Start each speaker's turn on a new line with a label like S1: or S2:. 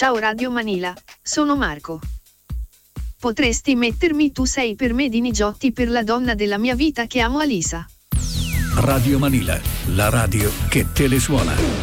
S1: Ciao Radio Manila, sono Marco. Potresti mettermi Tu sei per me di Nigiotti per la donna della mia vita che amo Alisa.
S2: Radio Manila, la radio che te le suona.